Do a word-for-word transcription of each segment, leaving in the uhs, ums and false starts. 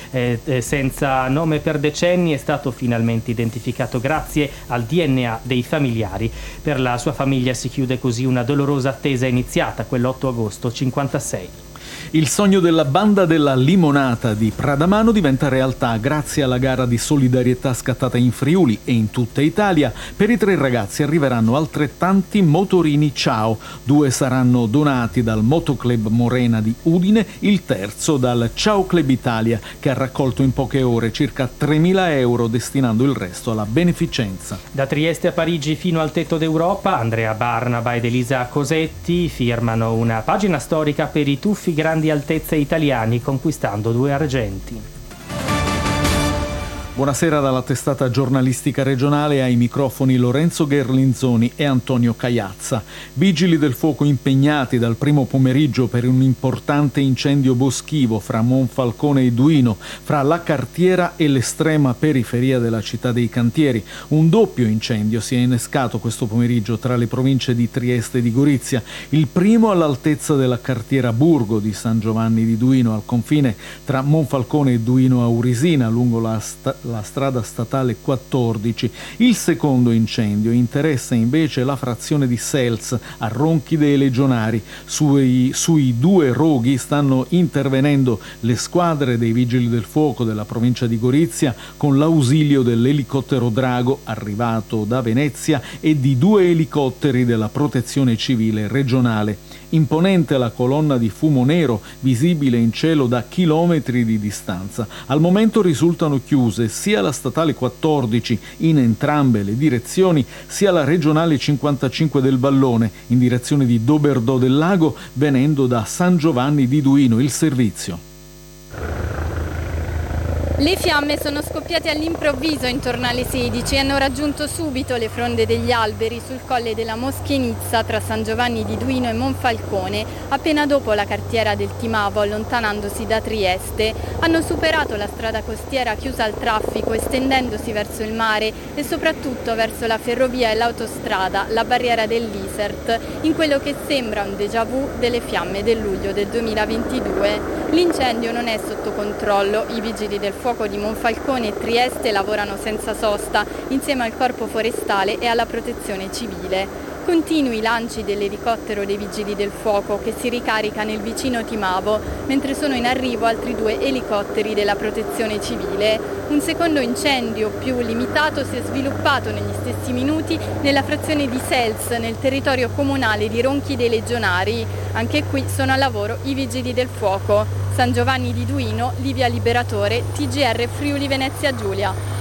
eh, eh, senza nome per decenni, è stato finalmente identificato grazie al D N A dei familiari. Per la sua famiglia si chiude così una dolorosa attesa iniziata quell'otto agosto cinquantasei. Il sogno della banda della limonata di Pradamano diventa realtà grazie alla gara di solidarietà scattata in Friuli e in tutta Italia. Per i tre ragazzi arriveranno altrettanti motorini Ciao. Due saranno donati dal Motoclub Morena di Udine, il terzo dal Ciao Club Italia, che ha raccolto in poche ore circa tremila euro, destinando il resto alla beneficenza. Da Trieste a Parigi fino al tetto d'Europa, Andrea Barnaba ed Elisa Cosetti firmano una pagina storica per i tuffi grandi di altezze italiani, conquistando due argenti. Buonasera dalla testata giornalistica regionale, ai microfoni Lorenzo Gherlinzoni e Antonio Cagliazza. Vigili del fuoco impegnati dal primo pomeriggio per un importante incendio boschivo fra Monfalcone e Duino, fra la cartiera e l'estrema periferia della città dei cantieri. Un doppio incendio si è innescato questo pomeriggio tra le province di Trieste e di Gorizia. Il primo all'altezza della cartiera Burgo di San Giovanni di Duino, al confine tra Monfalcone e Duino Aurisina, lungo la sta- la strada statale quattordici. Il secondo incendio interessa invece la frazione di Sels, a Ronchi dei Legionari. Sui, sui due roghi stanno intervenendo le squadre dei Vigili del Fuoco della provincia di Gorizia, con l'ausilio dell'elicottero Drago, arrivato da Venezia, e di due elicotteri della Protezione Civile regionale. Imponente la colonna di fumo nero visibile in cielo da chilometri di distanza. Al momento risultano chiuse sia la statale quattordici in entrambe le direzioni, sia la regionale cinquantacinque del Vallone in direzione di Doberdò del Lago, venendo da San Giovanni di Duino il servizio. Le fiamme sono scoppiate all'improvviso intorno alle sedici e hanno raggiunto subito le fronde degli alberi sul colle della Moschenizza tra San Giovanni di Duino e Monfalcone, appena dopo la cartiera del Timavo, allontanandosi da Trieste. Hanno superato la strada costiera chiusa al traffico, estendendosi verso il mare e soprattutto verso la ferrovia e l'autostrada, la barriera dell'Isert, in quello che sembra un déjà vu delle fiamme del luglio del duemilaventidue. L'incendio non è sotto controllo, i vigili del fuoco di Monfalcone e Trieste lavorano senza sosta insieme al Corpo Forestale e alla Protezione Civile. Continui i lanci dell'elicottero dei Vigili del Fuoco che si ricarica nel vicino Timavo, mentre sono in arrivo altri due elicotteri della Protezione Civile. Un secondo incendio più limitato si è sviluppato negli stessi minuti nella frazione di Sels, nel territorio comunale di Ronchi dei Legionari. Anche qui sono a lavoro i Vigili del Fuoco. San Giovanni di Duino, Livia Liberatore, T G R Friuli Venezia Giulia.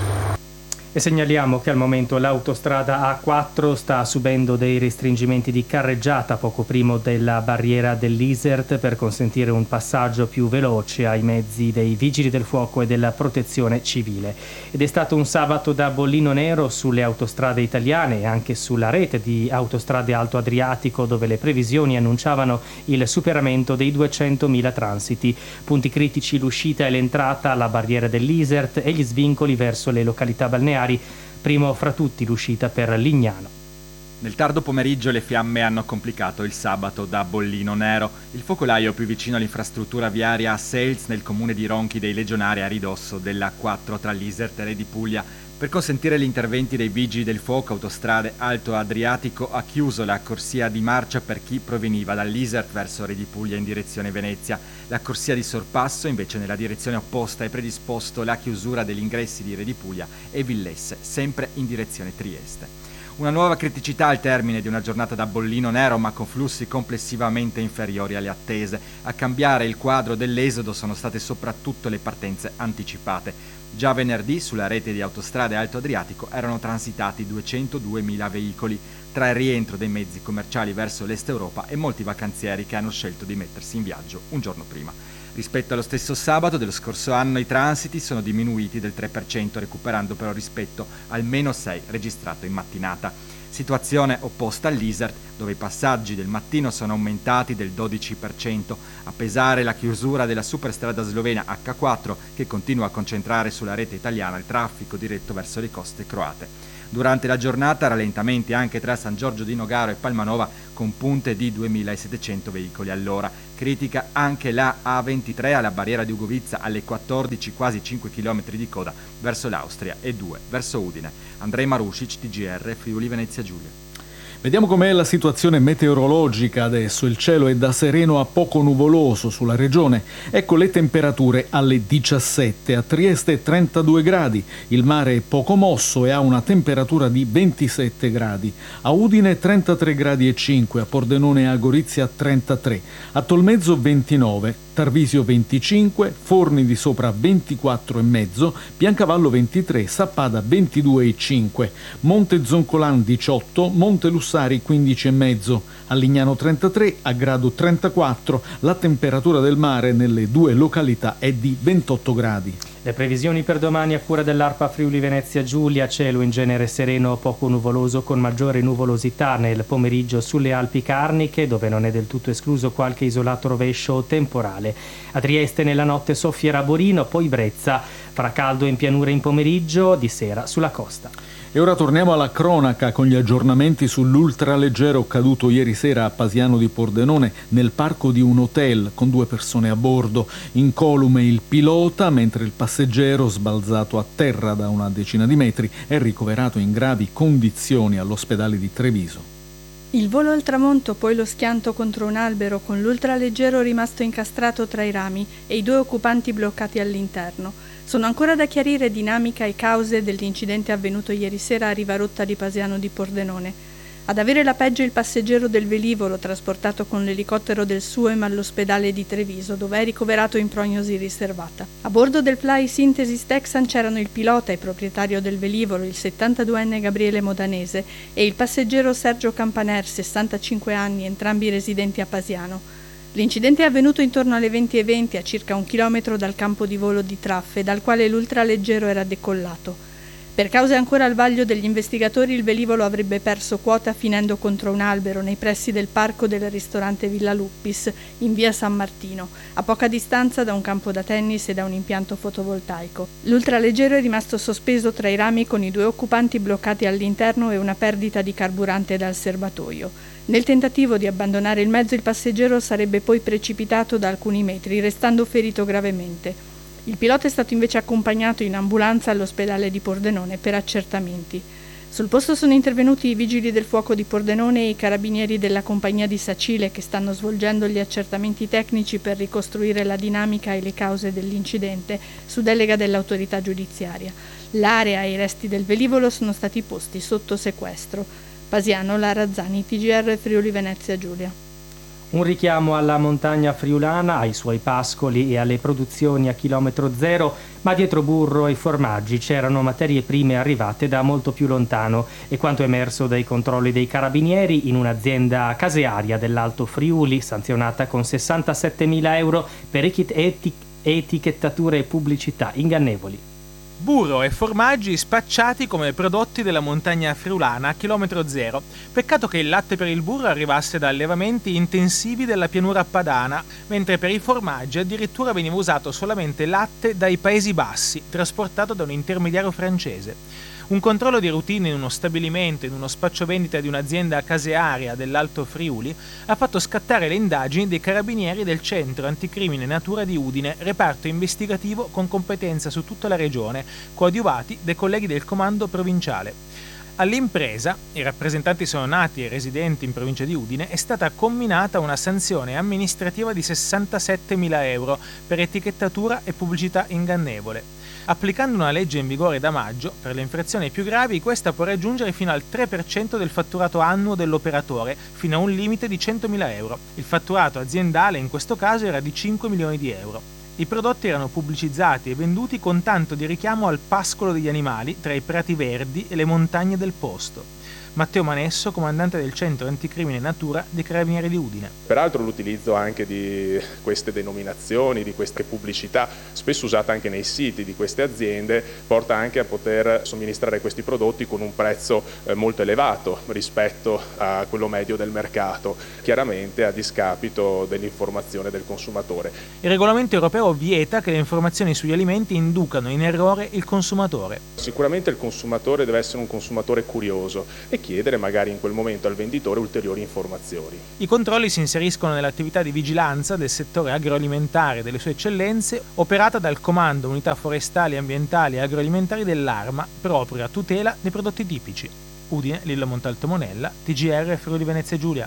E segnaliamo che al momento l'autostrada A quattro sta subendo dei restringimenti di carreggiata poco prima della barriera dell'Isert per consentire un passaggio più veloce ai mezzi dei Vigili del Fuoco e della Protezione Civile. Ed è stato un sabato da bollino nero sulle autostrade italiane e anche sulla rete di autostrade Alto Adriatico, dove le previsioni annunciavano il superamento dei duecentomila transiti. Punti critici l'uscita e l'entrata alla barriera dell'Isert e gli svincoli verso le località balneari, primo fra tutti l'uscita per Lignano. Nel tardo pomeriggio le fiamme hanno complicato il sabato da bollino nero. Il focolaio più vicino all'infrastruttura viaria a Sels, nel comune di Ronchi dei Legionari, a ridosso della A quattro tra l'Isert e Re Puglia. Per consentire gli interventi dei Vigili del Fuoco, Autostrade Alto Adriatico ha chiuso la corsia di marcia per chi proveniva dall'Isert verso Re Puglia in direzione Venezia. La corsia di sorpasso, invece, nella direzione opposta, è predisposto la chiusura degli ingressi di Re Puglia e Villesse, sempre in direzione Trieste. Una nuova criticità al termine di una giornata da bollino nero, ma con flussi complessivamente inferiori alle attese. A cambiare il quadro dell'esodo sono state soprattutto le partenze anticipate. Già venerdì sulla rete di autostrade Alto Adriatico erano transitati duecentoduemila veicoli, tra il rientro dei mezzi commerciali verso l'Est Europa e molti vacanzieri che hanno scelto di mettersi in viaggio un giorno prima. Rispetto allo stesso sabato dello scorso anno i transiti sono diminuiti del tre per cento, recuperando però rispetto al meno sei registrato in mattinata. Situazione opposta all'Isert, dove i passaggi del mattino sono aumentati del dodici per cento, a pesare la chiusura della superstrada slovena acca quattro, che continua a concentrare sulla rete italiana il traffico diretto verso le coste croate. Durante la giornata rallentamenti anche tra San Giorgio di Nogaro e Palmanova con punte di duemilasettecento veicoli all'ora. Critica anche la A ventitré alla barriera di Ugovizza alle quattordici, quasi cinque chilometri di coda verso l'Austria e due verso Udine. Andrei Marusic, T G R, Friuli Venezia Giulia. Vediamo com'è la situazione meteorologica adesso. Il cielo è da sereno a poco nuvoloso sulla regione. Ecco le temperature alle diciassette. A Trieste trentadue gradi. Il mare è poco mosso e ha una temperatura di ventisette gradi. A Udine trentatré gradi e cinque. A Pordenone e a Gorizia trentatré. A Tolmezzo ventinove. Tarvisio venticinque, Forni di Sopra ventiquattro e mezzo, Biancavallo ventitré, Sappada ventidue e cinque, Monte Zoncolan diciotto, Monte Lussari quindici e mezzo, a Lignano trentatré, a Grado trentaquattro, la temperatura del mare nelle due località è di ventotto gradi. Le previsioni per domani a cura dell'ARPA Friuli Venezia Giulia: cielo in genere sereno, poco nuvoloso con maggiore nuvolosità nel pomeriggio sulle Alpi Carniche, dove non è del tutto escluso qualche isolato rovescio o temporale. A Trieste nella notte soffierà Borino, poi Brezza, farà caldo in pianura in pomeriggio, di sera sulla costa. E ora torniamo alla cronaca con gli aggiornamenti sull'ultraleggero caduto ieri sera a Pasiano di Pordenone nel parco di un hotel con due persone a bordo. Incolume il pilota, mentre il passeggero, sbalzato a terra da una decina di metri, è ricoverato in gravi condizioni all'ospedale di Treviso. Il volo al tramonto, poi lo schianto contro un albero con l'ultraleggero rimasto incastrato tra i rami e i due occupanti bloccati all'interno. Sono ancora da chiarire dinamica e cause dell'incidente avvenuto ieri sera a Rivarotta di Pasiano di Pordenone. Ad avere la peggio il passeggero del velivolo trasportato con l'elicottero del SUEM all'ospedale di Treviso, dove è ricoverato in prognosi riservata. A bordo del Fly Synthesis Texan c'erano il pilota e proprietario del velivolo, il settantaduenne Gabriele Modanese, e il passeggero Sergio Campaner, sessantacinque anni, entrambi residenti a Pasiano. L'incidente è avvenuto intorno alle venti e venti a circa un chilometro dal campo di volo di Traffe, dal quale l'ultraleggero era decollato. Per cause ancora al vaglio degli investigatori, il velivolo avrebbe perso quota finendo contro un albero nei pressi del parco del ristorante Villa Luppis, in via San Martino, a poca distanza da un campo da tennis e da un impianto fotovoltaico. L'ultraleggero è rimasto sospeso tra i rami con i due occupanti bloccati all'interno e una perdita di carburante dal serbatoio. Nel tentativo di abbandonare il mezzo, il passeggero sarebbe poi precipitato da alcuni metri, restando ferito gravemente. Il pilota è stato invece accompagnato in ambulanza all'ospedale di Pordenone per accertamenti. Sul posto sono intervenuti i vigili del fuoco di Pordenone e i carabinieri della compagnia di Sacile, che stanno svolgendo gli accertamenti tecnici per ricostruire la dinamica e le cause dell'incidente su delega dell'autorità giudiziaria. L'area e i resti del velivolo sono stati posti sotto sequestro. Pasiano, Lara Zani, T G R Friuli Venezia Giulia. Un richiamo alla montagna friulana, ai suoi pascoli e alle produzioni a chilometro zero, ma dietro burro e formaggi c'erano materie prime arrivate da molto più lontano, e quanto emerso dai controlli dei carabinieri in un'azienda casearia dell'Alto Friuli, sanzionata con sessantasettemila euro per etic- etichettature e pubblicità ingannevoli. Burro e formaggi spacciati come prodotti della montagna friulana a chilometro zero. Peccato che il latte per il burro arrivasse da allevamenti intensivi della pianura padana, mentre per i formaggi addirittura veniva usato solamente latte dai Paesi Bassi, trasportato da un intermediario francese. Un controllo di routine in uno stabilimento, in uno spaccio vendita di un'azienda casearia dell'Alto Friuli, ha fatto scattare le indagini dei carabinieri del Centro Anticrimine Natura di Udine, reparto investigativo con competenza su tutta la regione, coadiuvati dai colleghi del comando provinciale. All'impresa, i rappresentanti sono nati e residenti in provincia di Udine, è stata comminata una sanzione amministrativa di sessantasettemila euro per etichettatura e pubblicità ingannevole. Applicando una legge in vigore da maggio, per le infrazioni più gravi, questa può raggiungere fino al tre per cento del fatturato annuo dell'operatore, fino a un limite di centomila euro. Il fatturato aziendale in questo caso era di cinque milioni di euro. I prodotti erano pubblicizzati e venduti con tanto di richiamo al pascolo degli animali tra i prati verdi e le montagne del posto. Matteo Manesso, comandante del Centro Anticrimine Natura dei Carabinieri di Udine. Peraltro l'utilizzo anche di queste denominazioni, di queste pubblicità, spesso usate anche nei siti di queste aziende, porta anche a poter somministrare questi prodotti con un prezzo eh, molto elevato rispetto a quello medio del mercato, chiaramente a discapito dell'informazione del consumatore. Il regolamento europeo vieta che le informazioni sugli alimenti inducano in errore il consumatore. Sicuramente il consumatore deve essere un consumatore curioso e chiedere magari in quel momento al venditore ulteriori informazioni. I controlli si inseriscono nell'attività di vigilanza del settore agroalimentare e delle sue eccellenze, operata dal Comando Unità Forestali, Ambientali e Agroalimentari dell'Arma, proprio a tutela dei prodotti tipici. Udine, Lillo Montalto Monella, T G R Friuli Venezia Giulia.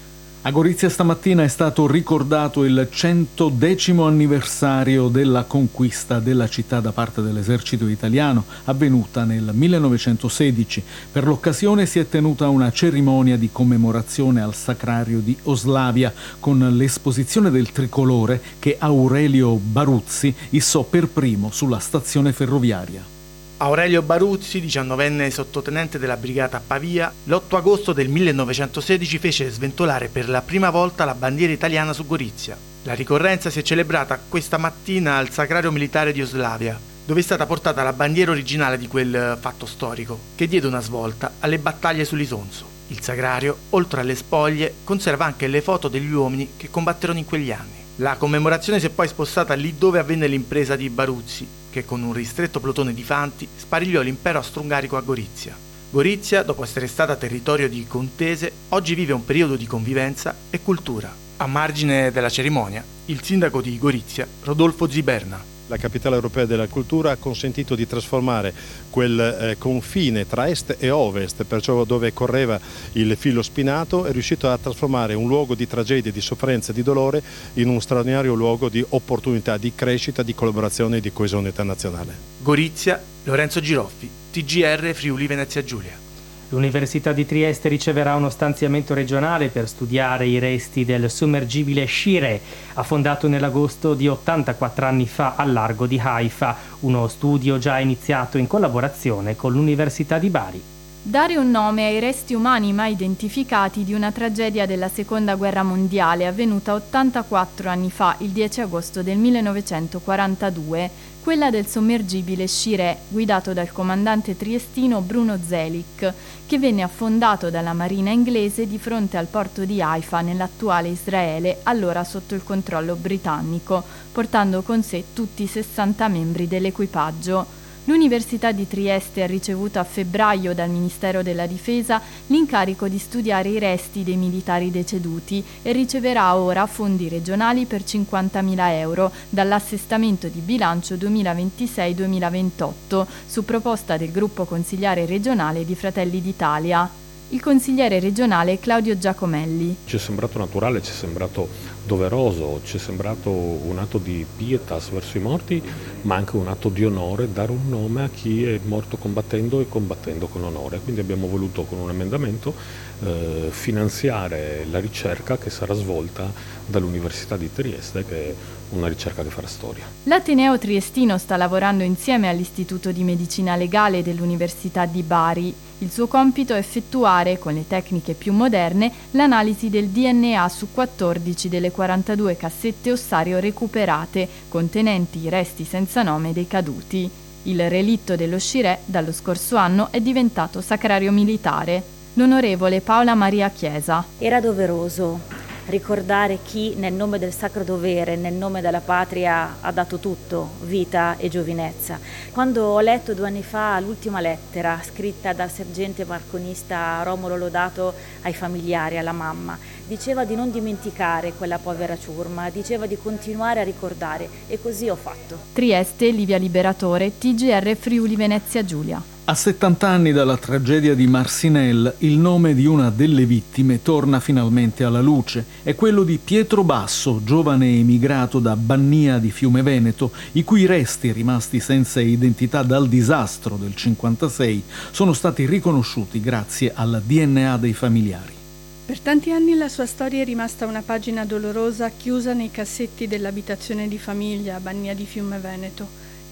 A Gorizia stamattina è stato ricordato il centodecimo anniversario della conquista della città da parte dell'esercito italiano, avvenuta nel millenovecentosedici. Per l'occasione si è tenuta una cerimonia di commemorazione al Sacrario di Oslavia, con l'esposizione del tricolore che Aurelio Baruzzi issò per primo sulla stazione ferroviaria. Aurelio Baruzzi, diciannovenne sottotenente della brigata a Pavia, l'otto agosto del millenovecentosedici fece sventolare per la prima volta la bandiera italiana su Gorizia. La ricorrenza si è celebrata questa mattina al Sacrario Militare di Oslavia, dove è stata portata la bandiera originale di quel fatto storico, che diede una svolta alle battaglie sull'Isonzo. Il Sacrario, oltre alle spoglie, conserva anche le foto degli uomini che combatterono in quegli anni. La commemorazione si è poi spostata lì dove avvenne l'impresa di Baruzzi, che con un ristretto plotone di fanti sparigliò l'impero austro-ungarico a Gorizia. Gorizia, dopo essere stata territorio di contese, oggi vive un periodo di convivenza e cultura. A margine della cerimonia, il sindaco di Gorizia, Rodolfo Ziberna. La capitale europea della cultura ha consentito di trasformare quel eh, confine tra est e ovest, perciò dove correva il filo spinato, è riuscito a trasformare un luogo di tragedia, di sofferenza e di dolore in un straordinario luogo di opportunità, di crescita, di collaborazione e di coesione internazionale. Gorizia, Lorenzo Giroffi, T G R Friuli Venezia Giulia. L'Università di Trieste riceverà uno stanziamento regionale per studiare i resti del sommergibile Shireh, affondato nell'agosto di ottantaquattro anni fa al largo di Haifa, uno studio già iniziato in collaborazione con l'Università di Bari. Dare un nome ai resti umani mai identificati di una tragedia della Seconda Guerra Mondiale avvenuta ottantaquattro anni fa, il dieci agosto del millenovecentoquarantadue, quella del sommergibile Shireh, guidato dal comandante triestino Bruno Zelic, che venne affondato dalla marina inglese di fronte al porto di Haifa nell'attuale Israele, allora sotto il controllo britannico, portando con sé tutti i sessanta membri dell'equipaggio. L'Università di Trieste ha ricevuto a febbraio dal Ministero della Difesa l'incarico di studiare i resti dei militari deceduti e riceverà ora fondi regionali per cinquantamila euro dall'assestamento di bilancio duemilaventisei duemilaventotto su proposta del gruppo consigliare regionale di Fratelli d'Italia. Il consigliere regionale Claudio Giacomelli. Ci è sembrato naturale, ci è sembrato doveroso, ci è sembrato un atto di pietas verso i morti, ma anche un atto di onore, dare un nome a chi è morto combattendo e combattendo con onore. Quindi abbiamo voluto con un emendamento eh, finanziare la ricerca che sarà svolta dall'Università di Trieste, che è una ricerca che farà storia. L'Ateneo Triestino sta lavorando insieme all'Istituto di Medicina Legale dell'Università di Bari. Il suo compito è effettuare, con le tecniche più moderne, l'analisi del D N A su quattordici delle quarantadue cassette ossario recuperate, contenenti i resti senza nome dei caduti. Il relitto dello Shireh, dallo scorso anno, è diventato sacrario militare. L'onorevole Paola Maria Chiesa. Era doveroso ricordare chi nel nome del sacro dovere, nel nome della patria ha dato tutto, vita e giovinezza. Quando ho letto due anni fa l'ultima lettera scritta dal sergente marconista Romolo Lodato ai familiari, alla mamma, diceva di non dimenticare quella povera ciurma, diceva di continuare a ricordare e così ho fatto. Trieste, Livia Liberatore, T G R Friuli Venezia Giulia. A settanta anni dalla tragedia di Marcinelle, il nome di una delle vittime torna finalmente alla luce. È quello di Pietro Basso, giovane emigrato da Bannia di Fiume Veneto, i cui resti, rimasti senza identità dal disastro del cinquantasei, sono stati riconosciuti grazie al D N A dei familiari. Per tanti anni la sua storia è rimasta una pagina dolorosa chiusa nei cassetti dell'abitazione di famiglia a Bannia di Fiume Veneto.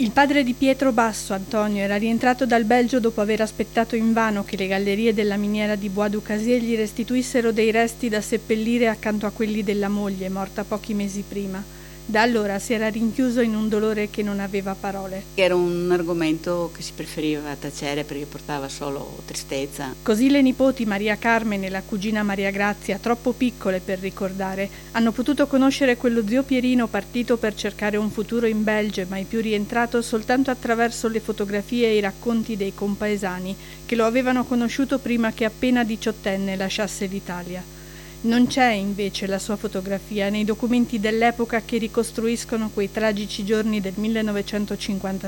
Il padre di Pietro Basso, Antonio, era rientrato dal Belgio dopo aver aspettato invano che le gallerie della miniera di Bois du Casier gli restituissero dei resti da seppellire accanto a quelli della moglie, morta pochi mesi prima. Da allora si era rinchiuso in un dolore che non aveva parole. Era un argomento che si preferiva tacere perché portava solo tristezza. Così le nipoti Maria Carmen e la cugina Maria Grazia, troppo piccole per ricordare, hanno potuto conoscere quello zio Pierino partito per cercare un futuro in Belgio e mai più rientrato soltanto attraverso le fotografie e i racconti dei compaesani che lo avevano conosciuto prima che appena diciottenne lasciasse l'Italia. Non c'è invece la sua fotografia nei documenti dell'epoca che ricostruiscono quei tragici giorni del millenovecentocinquantasei.